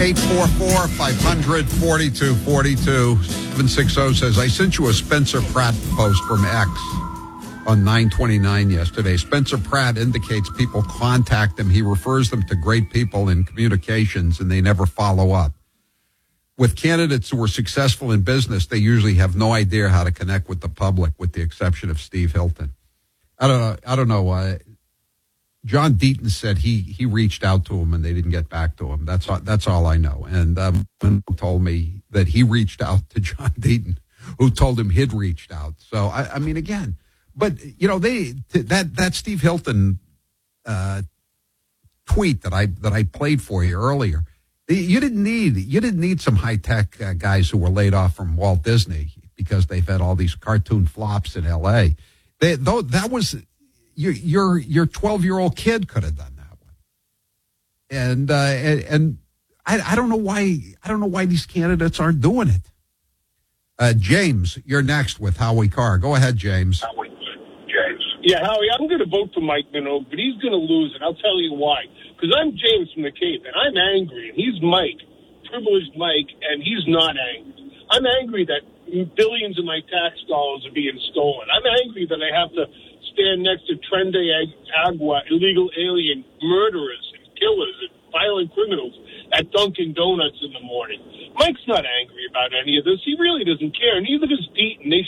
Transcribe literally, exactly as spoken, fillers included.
eight four four, five hundred, forty-two forty-two. seven sixty says, I sent you a Spencer Pratt post from X on nine twenty-nine yesterday. Spencer Pratt indicates people contact him. He refers them to great people in communications, and they never follow up. With candidates who are successful in business, they usually have no idea how to connect with the public, with the exception of Steve Hilton. I don't know. I don't know. Uh, John Deaton said he he reached out to him and they didn't get back to him. That's all, that's all I know. And um, told me that he reached out to John Deaton, who told him he'd reached out. So I, I mean, again, but you know, they that that Steve Hilton uh, tweet that I that I played for you earlier. You didn't need you didn't need some high tech uh, guys who were laid off from Walt Disney because they've had all these cartoon flops in L A. They, though that was. Your your your twelve year old kid could have done that one, and uh, and, and I I don't know why I don't know why these candidates aren't doing it. Uh, James, you're next with Howie Carr. Go ahead, James. Howie, James. Yeah, Howie, I'm going to vote for Mike Minogue, but he's going to lose, and I'll tell you why. Because I'm James from the Cape, and I'm angry, and he's Mike, privileged Mike, and he's not angry. I'm angry that billions of my tax dollars are being stolen. I'm angry that I have to stand next to Trende Agua, illegal alien murderers and killers and violent criminals at Dunkin' Donuts in the morning. Mike's not angry about any of this. He really doesn't care. Neither does Deaton. They